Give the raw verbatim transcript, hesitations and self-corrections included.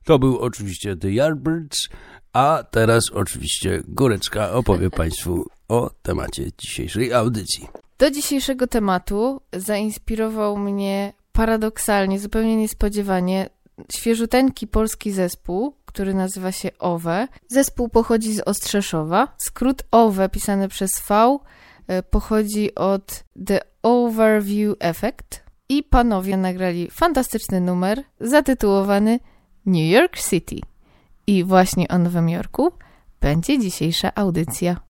To był oczywiście The Yardbirds, a teraz oczywiście Górecka opowie Państwu o temacie dzisiejszej audycji. Do dzisiejszego tematu zainspirował mnie paradoksalnie, zupełnie niespodziewanie, świeżuteńki polski zespół, który nazywa się O W E. Zespół pochodzi z Ostrzeszowa. Skrót O W E pisany przez V pochodzi od The Overview Effect i panowie nagrali fantastyczny numer zatytułowany New York City. I właśnie o Nowym Jorku będzie dzisiejsza audycja.